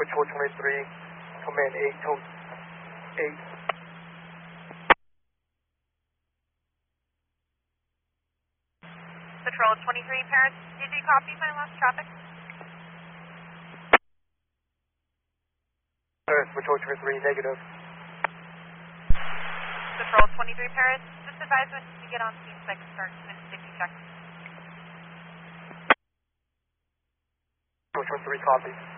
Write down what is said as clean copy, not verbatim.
Patrol 23, Command 8, Tote 8. Patrol 23, Paris, did you copy my last traffic? Paris, Patrol 23, negative. Patrol 23, Paris, just advise when you get on scene so I can start doing safety checks. Patrol 23, copy.